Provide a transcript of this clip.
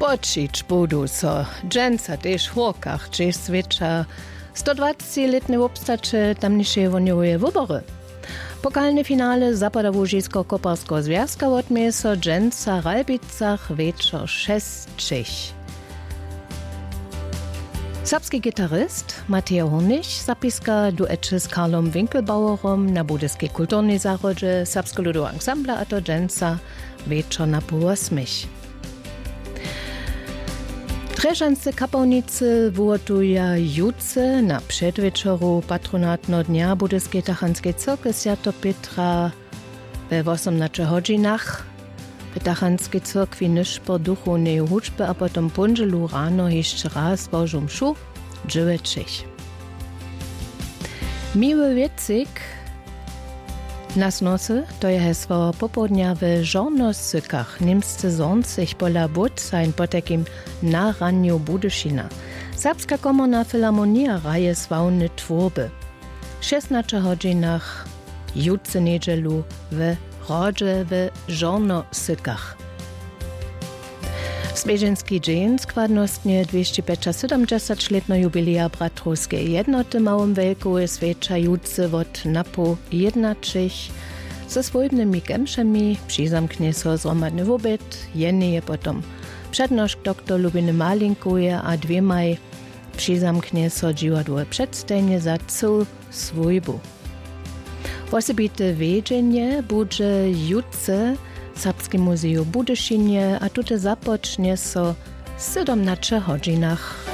Točić budu so dženca tež v Horkach, če sveča 120-letne obstače tamnišie vonjuje wybory. Pokalne finale Zapadawóżysko-Koparskiego Związka odmieje so dženca Ralbicach wieczor 6:00. Serbski gitarist Mateo Hornisch zapiska duecze z Karlom Winkelbauerom na budyskiej kulturnej zarodzie Serbskiego Ludu Ansambla a to dženca wieczor na pół 8. Trežance kapałnicy wyłotuja jutce na przedwieczoru patronatno dnia budyskiej tachanskiej cyrky Święto Petra we 18 godzinach. W tachanskiej cyrkwi niż po duchownej huczby, a potem punżelu rano jeszcze raz Bożą mszu, 9:00. Miły wiecik nas nosy, to je hesło popołudnia w żornosykach, niemscy zonцich pola Budzain po takim na ranniu Budyszina. Serbska komorna filharmonia raje swałny twórby. 16 godzinach jutce niedzielu w Rodze w żornosykach. Spieżenski dzień składnostnie 275-letno jubileja Bratrowskiej jednoty małym wielku świeczający od napo 1:00 ze swojbymi gemszami przyzamknie so zromadny wobec, jedny je potom przednoszk dr Lubiny Malinkuje, a dwiemaj przyzamknie so dziwadłe przedstęnie za całą swojbu. Osobite wiedzienie będzie jutce Serbskim Muzeum Budyszynie, a tutaj zapocznie so 17 godzinach.